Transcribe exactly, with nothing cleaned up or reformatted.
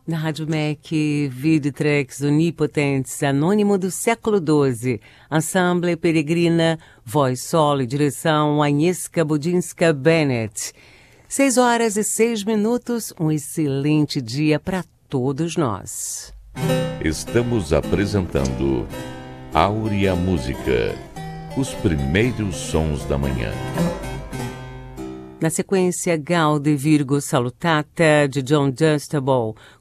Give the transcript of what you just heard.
Na Rádio M E C, Videotrex Onipotentes, Anônimo do século doze, Ensemble Peregrina, voz solo e direção Agnieszka Budinska Bennett. Seis horas e seis minutos, um excelente dia para todos nós. Estamos apresentando Áurea Música, os primeiros sons da manhã. Na sequência, Gaude Virgo Salutata, de John Dunstable,